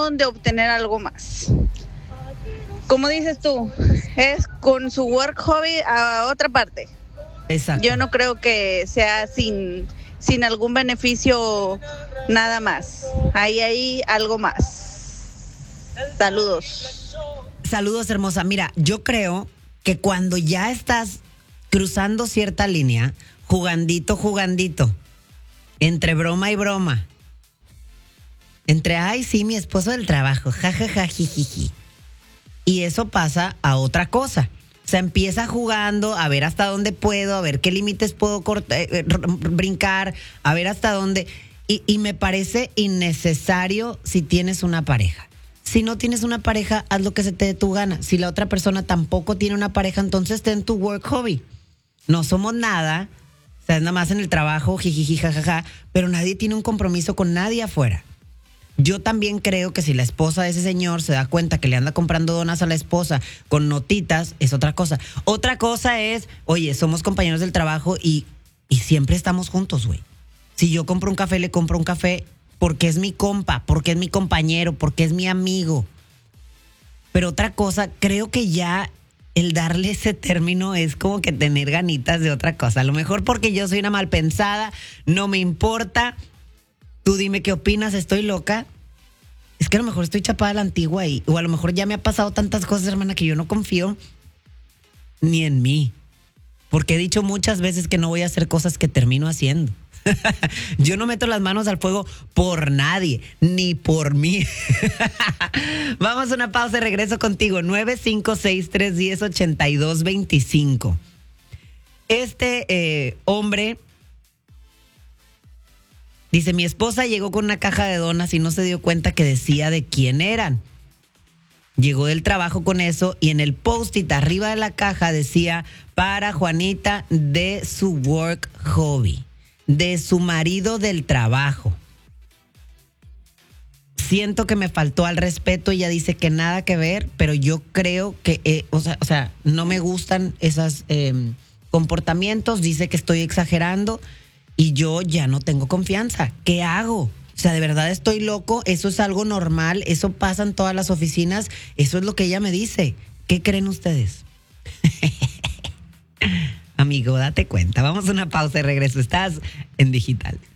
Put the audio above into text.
intención de obtener algo más. Como dices tú, es con su work hobby a otra parte. Exacto. Yo no creo que sea sin algún beneficio nada más. Hay algo más. Saludos. Saludos, hermosa. Mira, yo creo que cuando ya estás cruzando cierta línea, jugandito, entre broma y broma, entre, ay, sí, mi esposo del trabajo, jajaja, jijiji. Y eso pasa a otra cosa. O sea, empieza jugando a ver hasta dónde puedo, a ver qué límites puedo brincar, a ver hasta dónde. Y me parece innecesario si tienes una pareja. Si no tienes una pareja, haz lo que se te dé tu gana. Si la otra persona tampoco tiene una pareja, entonces ten tu work hobby. No somos nada, o sea, es nada más en el trabajo, jijiji, jajaja, pero nadie tiene un compromiso con nadie afuera. Yo también creo que si la esposa de ese señor se da cuenta que le anda comprando donas a la esposa con notitas, es otra cosa. Otra cosa es, oye, somos compañeros del trabajo y siempre estamos juntos, güey. Si yo compro un café, le compro un café porque es mi compa, porque es mi compañero, porque es mi amigo. Pero otra cosa, creo que ya el darle ese término es como que tener ganitas de otra cosa. A lo mejor porque yo soy una malpensada, no me importa. Tú dime qué opinas, estoy loca. Es que a lo mejor estoy chapada a la antigua o a lo mejor ya me ha pasado tantas cosas, hermana, que yo no confío ni en mí. Porque he dicho muchas veces que no voy a hacer cosas que termino haciendo. Yo no meto las manos al fuego por nadie, ni por mí. Vamos a una pausa y regreso contigo. 956-310-8225. Este hombre dice, mi esposa llegó con una caja de donas y no se dio cuenta que decía de quién eran. Llegó del trabajo con eso y en el post-it arriba de la caja decía, para Juanita de su work hobby, de su marido del trabajo. Siento que me faltó al respeto, ella dice que nada que ver, pero yo creo que, o sea, no me gustan esos comportamientos, dice que estoy exagerando. Y yo ya no tengo confianza. ¿Qué hago? O sea, de verdad estoy loco. Eso es algo normal. Eso pasa en todas las oficinas. Eso es lo que ella me dice. ¿Qué creen ustedes? Amigo, date cuenta. Vamos a una pausa y regreso. Estás en Digital.